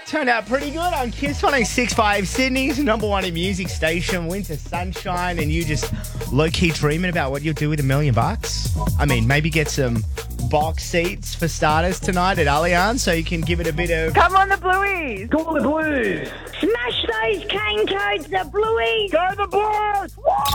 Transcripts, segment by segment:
Turned out pretty good on Kiss 106.5, Sydney's number one in music station, Winter Sunshine, and you just low-key dreaming about what you'll do with $1 million. I mean, maybe get some box seats for starters tonight at Allianz so you can give it a bit of... Come on, the Blueies! Go the Blues! Smash those cane toads, the Blueies! Go the Blues!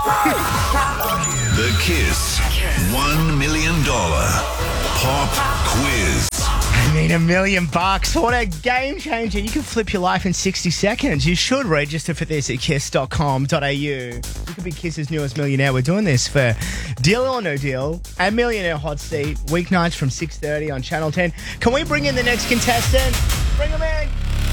The Kiss $1 million pop quiz. I mean, $1 million. What a game changer. You can flip your life in 60 seconds. You should register for this at kiss.com.au. You could be Kiss's newest millionaire. We're doing this for Deal or No Deal, a Millionaire Hot Seat, weeknights from 6:30 on Channel 10. Can we bring in the next contestant? Bring him in.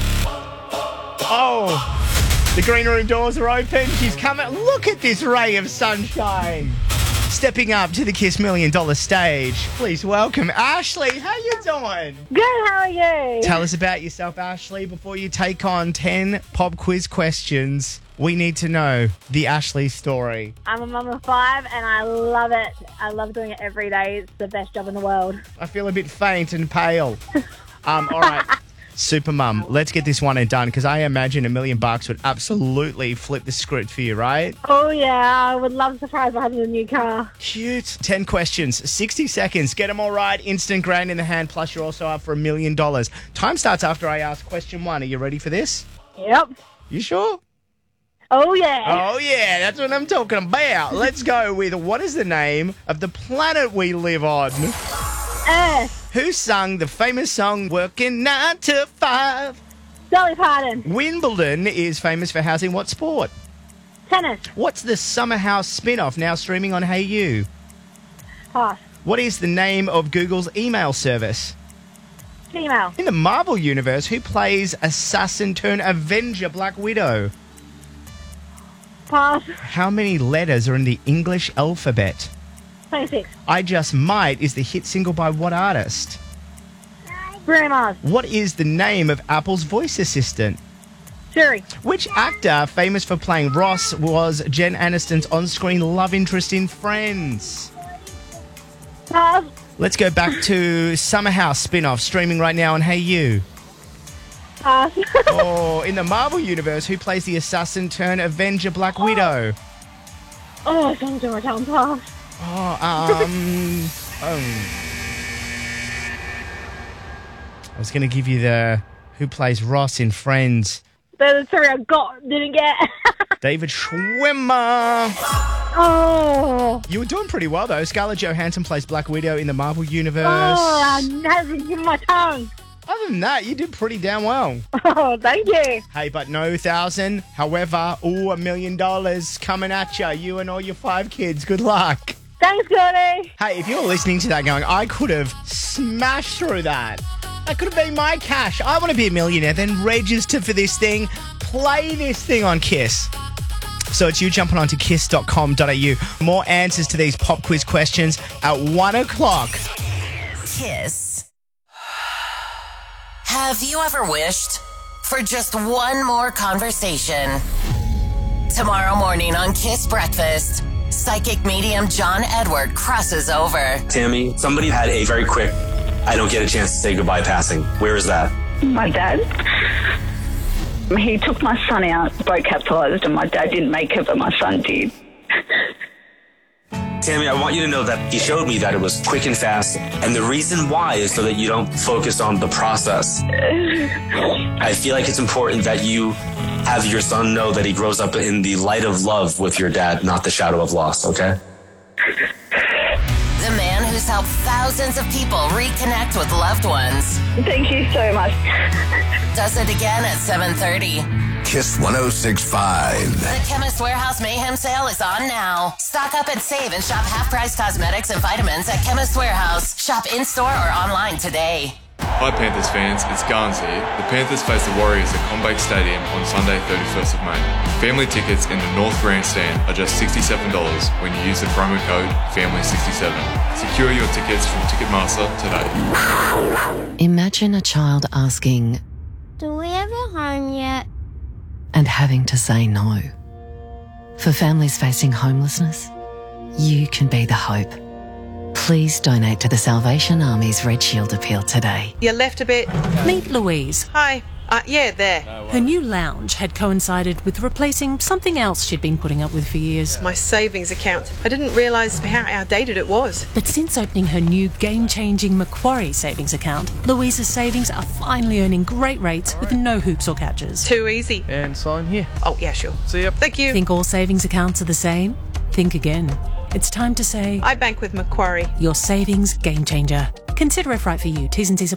Oh, the green room doors are open. She's coming. Look at this ray of sunshine. Stepping up to the Kiss $1 million stage, please welcome Ashley. How you doing? Good, how are you? Tell us about yourself, Ashley. Before you take on 10 pop quiz questions, we need to know the Ashley story. I'm a mum of 5 and I love it. I love doing it every day. It's the best job in the world. I feel a bit faint and pale. All right. Super Mum, let's get this one and done because I imagine $1 million would absolutely flip the script for you, right? Oh, yeah. I would love to surprise my husband a new car. Cute. 10 questions, 60 seconds. Get them all right. Instant grand in the hand. Plus, you're also up for $1 million. Time starts after I ask question 1. Are you ready for this? Yep. You sure? Oh, yeah. Oh, yeah. That's what I'm talking about. Let's go with what is the name of the planet we live on? Earth. Who sung the famous song Working 9 to 5? Dolly Parton. Wimbledon is famous for housing what sport? Tennis. What's the Summer House spin-off now streaming on Hey You? Pass. What is the name of Google's email service? Female. In the Marvel Universe, who plays assassin turned Avenger Black Widow? Pass. How many letters are in the English alphabet? 26. I Just Might is the hit single by what artist? Bruno Mars. What is the name of Apple's voice assistant? Siri. Which actor famous for playing Ross was Jen Aniston's on-screen love interest in Friends? Pass. Let's go back to Summer House spin-off streaming right now on Hey You. Pass. Or in the Marvel Universe, who plays the assassin turned Avenger Black Widow? Oh, it's on to my tongue. Pass. I was going to give you the who plays Ross in Friends. The 3 I didn't get. David Schwimmer. Oh. You were doing pretty well, though. Scarlett Johansson plays Black Widow in the Marvel Universe. Oh, I haven't given my tongue. Other than that, you did pretty damn well. Oh, thank you. Hey, but no 1,000. However, $1 million coming at you. You and all your 5 kids. Good luck. Thanks, Cody. Hey, if you're listening to that going, I could have smashed through that. That could have been my cash. I want to be a millionaire. Then register for this thing. Play this thing on Kiss. So it's you jumping onto kiss.com.au. More answers to these pop quiz questions at 1 o'clock. Kiss. Have you ever wished for just one more conversation? Tomorrow morning on Kiss Breakfast, psychic medium John Edward crosses over. Tammy, somebody had a very quick, I don't get a chance to say goodbye passing. Where is that? My dad. He took my son out, boat capsized, and my dad didn't make it, but my son did. Tammy, I want you to know that he showed me that it was quick and fast. And the reason why is so that you don't focus on the process. I feel like it's important that you have your son know that he grows up in the light of love with your dad, not the shadow of loss, okay? The man who's helped thousands of people reconnect with loved ones. Thank you so much. Does it again at 7:30. Kiss 106.5. The Chemist Warehouse Mayhem Sale is on now. Stock up and save and shop half-price cosmetics and vitamins at Chemist Warehouse. Shop in-store or online today. Hi Panthers fans, it's Garns here. The Panthers face the Warriors at Combank Stadium on Sunday 31st of May. Family tickets in the North Grandstand are just $67 when you use the promo code FAMILY67. Secure your tickets from Ticketmaster today. Imagine a child asking, Do we have a home yet? and having to say no. For families facing homelessness, you can be the hope. Please donate to the Salvation Army's Red Shield appeal today. You left a bit. Meet Louise. Hi. Yeah, there. Her new lounge had coincided with replacing something else she'd been putting up with for years. My savings account. I didn't realise how outdated it was. But since opening her new game-changing Macquarie savings account, Louisa's savings are finally earning great rates with no hoops or catches. Too easy. And sign here. Oh, yeah, sure. See ya. Thank you. Think all savings accounts are the same? Think again. It's time to say, I bank with Macquarie. Your savings game changer. Consider if right for you. T's and C's apply.